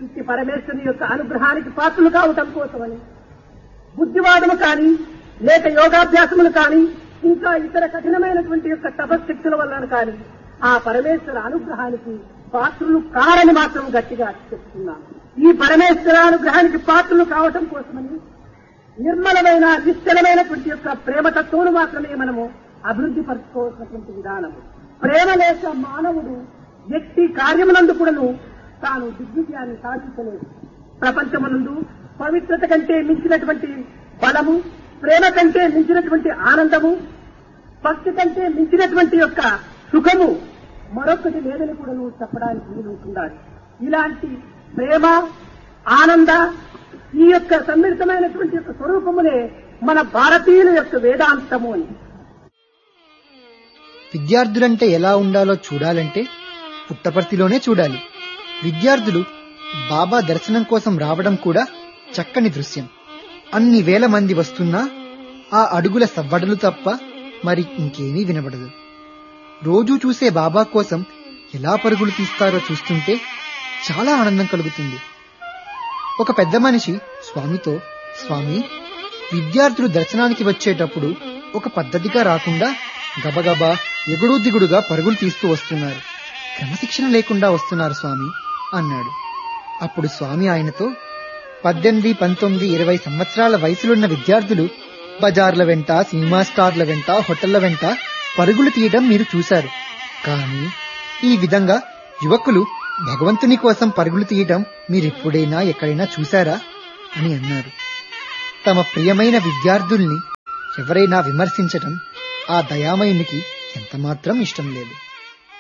ఇట్టి పరమేశ్వరుని యొక్క అనుగ్రహానికి పాత్రలు కావటం కోసమని బుద్ధివాదము కానీ లేక యోగాభ్యాసములు కానీ ఇంకా ఇతర కఠినమైనటువంటి యొక్క తపశక్తుల వలన కానీ ఆ పరమేశ్వర అనుగ్రహానికి పాత్రలు కారని మాత్రం గట్టిగా చెప్తున్నాను. ఈ పరమేశ్వర అనుగ్రహానికి పాత్రలు కావటం కోసమని నిర్మలమైన నిశ్చలమైనటువంటి యొక్క ప్రేమతత్వం మాత్రమే మనము అభివృద్ధి పరచుకోవాల్సినటువంటి విధానము. ప్రేమ లేక మానవుడు వ్యక్తి కార్యమునందు కూడాను తాను దిగ్విజయాన్ని సాధించలేదు. ప్రపంచమునందు పవిత్రత కంటే మించినటువంటి బలము, ప్రేమ కంటే మించినటువంటి ఆనందము, భక్తి కంటే మించినటువంటి యొక్క సుఖము మరొకటి లేదని కూడా నువ్వు చెప్పడానికి వీలుంటున్నాడు. ఇలాంటి ప్రేమ, ఆనంద ఈ యొక్క సమ్మిళితమైనటువంటి యొక్క స్వరూపమునే మన భారతీయుల యొక్క వేదాంతము అని. విద్యార్థులంటే ఎలా ఉండాలో చూడాలంటే పుట్టపర్తిలోనే చూడాలి. విద్యార్థులు బాబా దర్శనం కోసం రావడం కూడా చక్కని దృశ్యం. అన్ని వేల మంది వస్తున్నా ఆ అడుగుల సవ్వడలు తప్ప మరి ఇంకేమీ వినబడదు. రోజూ చూసే బాబా కోసం ఎలా పరుగులు తీస్తారో చూస్తుంటే చాలా ఆనందం కలుగుతుంది. ఒక పెద్ద మనిషి స్వామితో, స్వామి, విద్యార్థులు దర్శనానికి వచ్చేటప్పుడు ఒక పద్ధతిగా రాకుండా గబగబా ఎగుడు దిగుడుగా పరుగులు తీస్తూ వస్తున్నారు, క్రమశిక్షణ లేకుండా వస్తున్నారు స్వామి అన్నాడు. అప్పుడు స్వామి ఆయనతో, 18, 19, 20 సంవత్సరాల వయసులున్న విద్యార్థులు బజార్ల వెంట, సినిమా స్టార్ల వెంట, హోటళ్ల వెంట పరుగులు తీయడం మీరు చూశారు. కానీ ఈ విధంగా యువకులు భగవంతుని కోసం పరుగులు తీయడం మీరెప్పుడైనా ఎక్కడైనా చూశారా అని అన్నారు. తమ ప్రియమైన విద్యార్థుల్ని ఎవరైనా విమర్శించటం ఆ దయామయునికి ఎంతమాత్రం ఇష్టం లేదు.